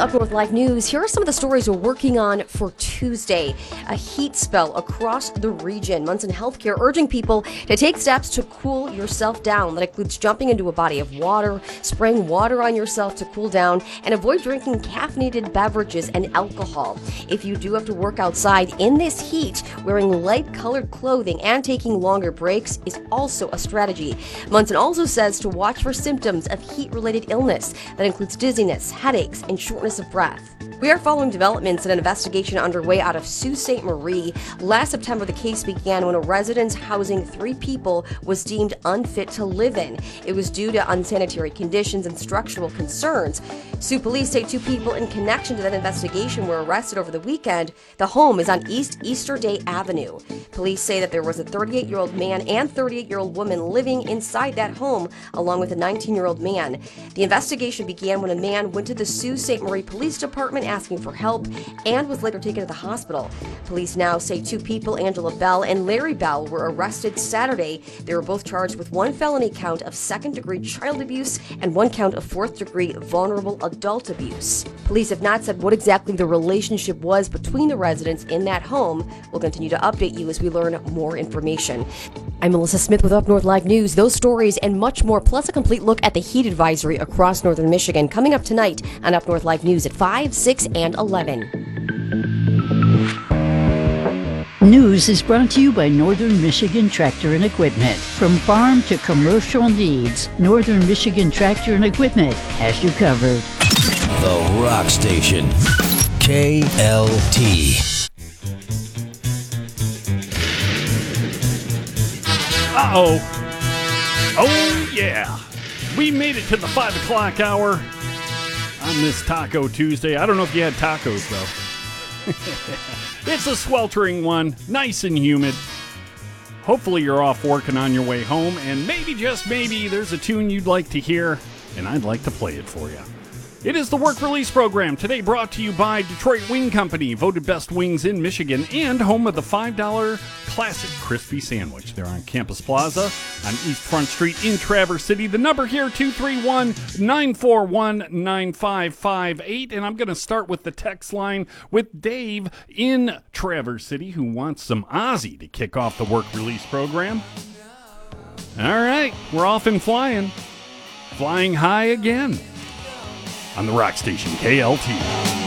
Up North Live News. Here are some of the stories we're working on for Tuesday. A heat spell across the region. Munson Healthcare urging people to take steps to cool yourself down. That includes jumping into a body of water, spraying water on yourself to cool down, and avoid drinking caffeinated beverages and alcohol. If you do have to work outside in this heat, wearing light-colored clothing and taking longer breaks is also a strategy. Munson also says to watch for symptoms of heat-related illness. That includes dizziness, headaches, and shortness of breath. We are following developments in an investigation underway out of Sault Ste. Marie. Last September, the case began when a residence housing 3 people was deemed unfit to live in. It was due to unsanitary conditions and structural concerns. Sioux police say 2 people in connection to that investigation were arrested over the weekend. The home is on East Easter Day Avenue. Police say that there was a 38-year-old man and 38-year-old woman living inside that home, along with a 19-year-old man. The investigation began when a man went to the Sault Ste. Marie Police Department asking for help and was later taken to the hospital. Police now say 2 people, Angela Bell and Larry Bell, were arrested Saturday. They were both charged with 1 felony count of second-degree child abuse and 1 count of fourth-degree vulnerable adult abuse. Police have not said what exactly the relationship was between the residents in that home. We'll continue to update you as we learn more information. I'm Melissa Smith with Up North Live News. Those stories and much more, plus a complete look at the heat advisory across northern Michigan, coming up tonight on Up North Live News at 5, 6, and 11. News is brought to you by Northern Michigan Tractor and Equipment. From farm to commercial needs, Northern Michigan Tractor and Equipment has you covered. The Rock Station, KLT. Uh-oh. Oh, yeah. We made it to the 5 o'clock hour on this Taco Tuesday. I don't know if you had tacos, though. It's a sweltering one, nice and humid. Hopefully you're off working on your way home, and maybe, just maybe, there's a tune you'd like to hear, and I'd like to play it for you. It is the Work Release Program, today brought to you by Detroit Wing Company, voted best wings in Michigan, and home of the $5 classic crispy sandwich. They're on Campus Plaza on East Front Street in Traverse City. The number here, 231-941-9558. And I'm going to start with the text line with Dave in Traverse City, who wants some Ozzy to kick off the Work Release Program. All right, we're off and flying. Flying high again on the Rock Station, KLT.